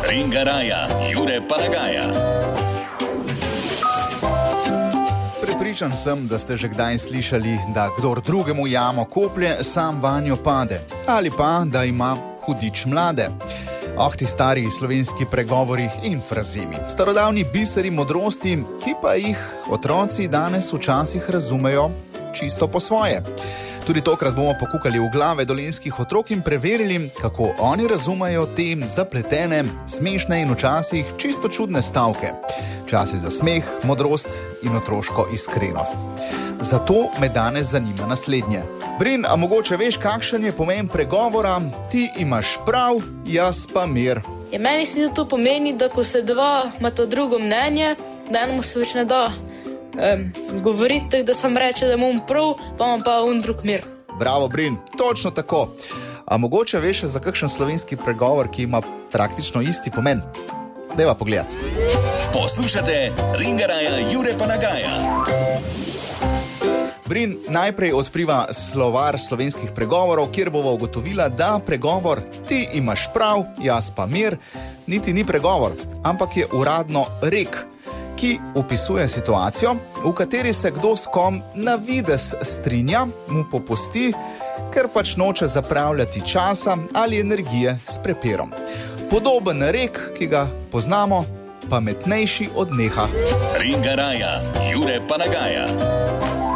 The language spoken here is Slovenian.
Ringaraja, Jure Palagaja. Prepričan sem, da ste že kdaj slišali, da kdor drugemu jamo koplje, sam vanjo pade. Ali pa, da ima hudič mlade. Ti stari slovenski pregovori in frazemi. Starodavni biseri modrosti, ki pa jih otroci danes včasih razumejo čisto po svoje. Tudi tokrat bomo pokukali v glave dolenjskih otrok in preverili, kako oni razumejo te zapletene, smešne in včasih čisto čudne stavke. Čas je za smeh, modrost in otroško iskrenost. Zato me danes zanima naslednje. Brin, a mogoče veš, kakšen je pomen pregovora ti imaš prav, jaz pa mir? Meni se to pomeni, da ko se dva imata drugo mnenje, da enemu se več ne da govoriti, da sam reče, da imam prav, pa imam pa drug mir. Bravo, Brin, točno tako. A mogoče veš za kakšen slovenski pregovor, ki ima praktično isti pomen? Dajva pogledati. Poslušate Ringaraja, Jure Palagaja. Brin, najprej odpriva slovar slovenskih pregovorov, kjer bova ugotovila, da pregovor ti imaš prav, jaz pa mir, niti ni pregovor, ampak je uradno rek, ki opisuje situacijo, v kateri se kdo s kom na videz strinja, mu popusti, ker pač noče zapravljati časa ali energije s prepirom. Podoben rek, ki ga poznamo, pametnejši od neha. Ringaraja, Jure Palagaja.